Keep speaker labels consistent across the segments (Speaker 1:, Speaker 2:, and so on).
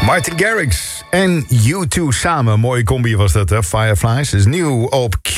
Speaker 1: Martin Garrix en U2 samen. Mooie combi was dat, hè? Fireflies is nieuw op Q.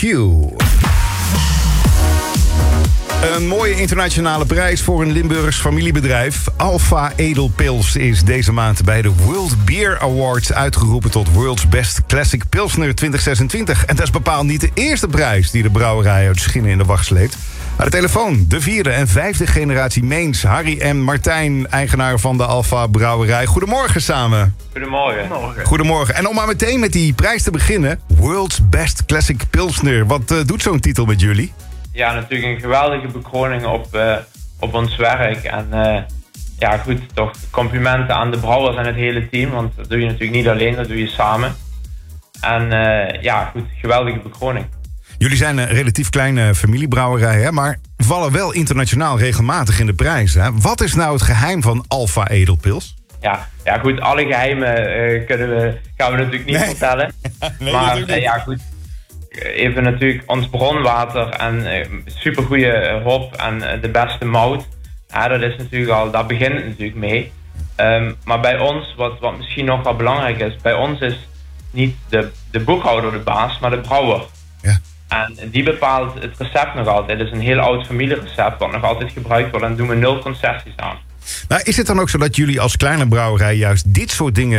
Speaker 1: Een mooie internationale prijs voor een Limburgs familiebedrijf. Alpha Edelpils is deze maand bij de World Beer Awards uitgeroepen tot World's Best Classic Pilsner 2026. En dat is bepaald niet de eerste prijs die de brouwerij uit Schinnen in de wacht sleept. Aan de telefoon de 4e en 5e generatie Meens, Harry en Martijn, eigenaar van de Alpha Brouwerij. Goedemorgen samen.
Speaker 2: Goedemorgen.
Speaker 1: Goedemorgen. En om maar meteen met die prijs te beginnen. World's Best Classic Pilsner. Wat doet zo'n titel met jullie?
Speaker 2: Ja, natuurlijk een geweldige bekroning op ons werk. En ja, goed, toch complimenten aan de brouwers en het hele team. Want dat doe je natuurlijk niet alleen, dat doe je samen. En ja, goed, geweldige bekroning.
Speaker 1: Jullie zijn een relatief kleine familiebrouwerij, hè? Maar vallen wel internationaal regelmatig in de prijzen. Hè? Wat is nou het geheim van Alpha Edelpils?
Speaker 2: Ja, goed, alle geheimen gaan we natuurlijk niet vertellen.
Speaker 1: Nee,
Speaker 2: maar ja, goed. Even natuurlijk ons bronwater en supergoeie hop en de beste mout. Ja, dat is natuurlijk al, daar begint het natuurlijk mee. Maar bij ons, wat misschien nog wel belangrijk is, bij ons is niet de boekhouder de baas, maar de brouwer.
Speaker 1: Ja.
Speaker 2: En die bepaalt het recept nog altijd. Het is een heel oud familierecept wat nog altijd gebruikt wordt en daar doen we 0 concessies aan.
Speaker 1: Nou, is het dan ook zo dat jullie als kleine brouwerij juist dit soort dingen